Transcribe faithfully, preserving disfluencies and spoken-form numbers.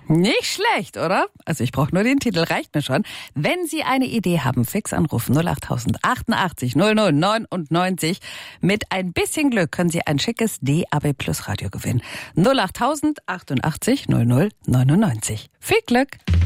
Nicht schlecht, oder? Also ich brauche nur den Titel, reicht mir schon. Wenn Sie eine Idee haben, fix anrufen null acht achtundachtzig null null neunundneunzig. Mit ein bisschen Glück können Sie ein schickes D A B Plus Radio gewinnen. null acht achtundachtzig null null neunundneunzig. Viel Glück!